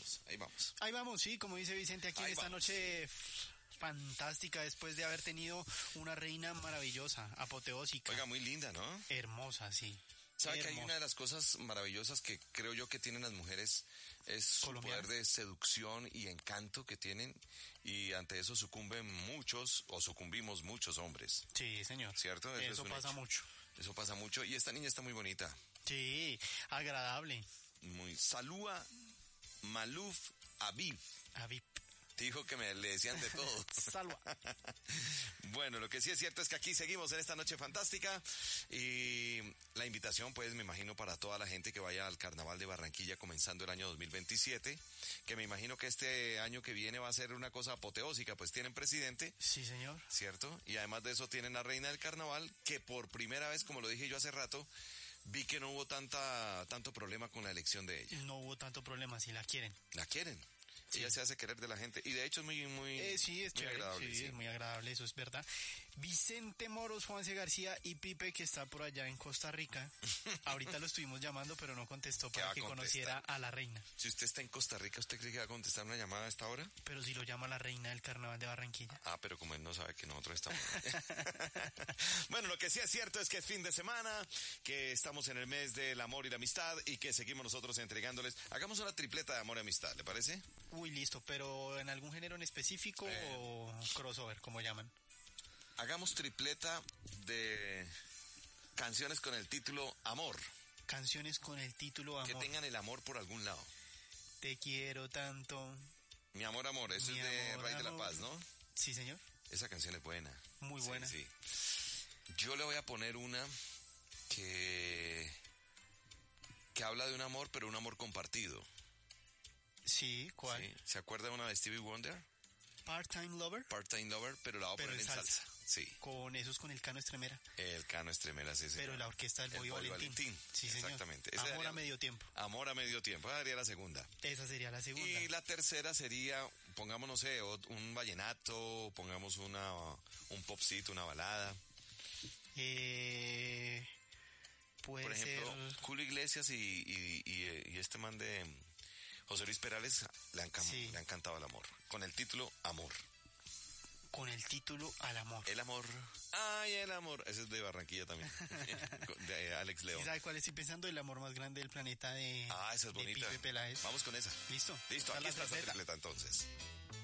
vamos, ahí vamos. Ahí vamos, sí, como dice Vicente, aquí en esta noche fantástica, después de haber tenido una reina maravillosa, apoteósica. Oiga, muy linda, ¿no? Hermosa, sí. ¿Sabe que hay una de las cosas maravillosas que creo yo que tienen las mujeres es su poder de seducción y encanto que tienen, y ante eso sucumbimos muchos hombres? Sí, señor. ¿Cierto? Eso pasa mucho. Eso pasa mucho, y esta niña está muy bonita. Sí, agradable. Muy. Salúa Maluf Aviv. Dijo que le decían de todo. Salva. Bueno, lo que sí es cierto es que aquí seguimos en esta noche fantástica, y la invitación, pues, me imagino para toda la gente que vaya al Carnaval de Barranquilla comenzando el año 2027, que me imagino que este año que viene va a ser una cosa apoteósica, pues tienen presidente. Sí, señor. ¿Cierto? Y además de eso tienen la reina del carnaval, que por primera vez, como lo dije yo hace rato, vi que no hubo tanto problema con la elección de ella. No hubo tanto problema, si la quieren. La quieren. Sí. Ella se hace querer de la gente, y de hecho es muy sí, es muy chévere, agradable. Sí, es muy agradable, eso es verdad. Vicente Moros, Juanse García y Pipe, que está por allá en Costa Rica. Ahorita lo estuvimos llamando, pero no contestó para que conociera a la reina. Si usted está en Costa Rica, ¿usted cree que va a contestar una llamada a esta hora? Pero si lo llama la reina del Carnaval de Barranquilla. Pero como él no sabe que nosotros estamos... Bueno, lo que sí es cierto es que es fin de semana, que estamos en el mes del amor y la amistad, y que seguimos nosotros entregándoles. Hagamos una tripleta de amor y amistad, ¿le parece? Uy, listo, pero ¿en algún género en específico o crossover, como llaman? Hagamos tripleta de canciones con el título Amor. Canciones con el título Amor. Que tengan el amor por algún lado. Te quiero tanto. Mi amor, amor. Eso es de Rey de la Paz, ¿no? Sí, señor. Esa canción es buena. Muy buena. Sí. Yo le voy a poner una que habla de un amor, pero un amor compartido. Sí, ¿cuál? Sí. ¿Se acuerda de una de Stevie Wonder? Part-Time Lover. Part-Time Lover, pero la voy a poner en salsa. Sí. Con el Cano Estremera. El Cano Estremera, sí. Pero la orquesta del Boy Valentín. Sí, señor. Exactamente. Amor a medio tiempo. Amor a medio tiempo. Esa sería la segunda. Esa sería la segunda. Y la tercera sería, pongamos, no sé, un vallenato, pongamos un popcito, una balada. Puede Por ejemplo, ser... Julio Iglesias y este man de José Luis Perales le han cantado el amor, con el título Amor. Con el título Al amor. El amor. Ay, el amor. Ese es de Barranquilla también. De Alex León. ¿Sabe cuál estoy pensando? El amor más grande del planeta de... esa es bonita. Pipe Peláez. Vamos con esa. Listo. Listo, aquí está la tripleta entonces.